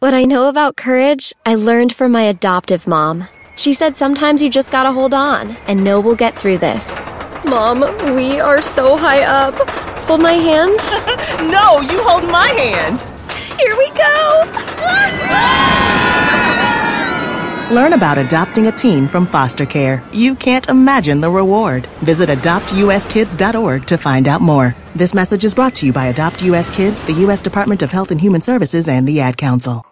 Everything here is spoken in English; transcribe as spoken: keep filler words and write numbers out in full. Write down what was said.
What I know about courage, I learned from my adoptive mom. She said sometimes you just gotta hold on, and know we'll get through this. Mom, we are so high up. Hold my hand? No, you hold my hand. Here we go. Learn about adopting a teen from foster care. You can't imagine the reward. Visit adopt u s kids dot org to find out more. This message is brought to you by Adopt U S Kids, the U S Department of Health and Human Services, and the Ad Council.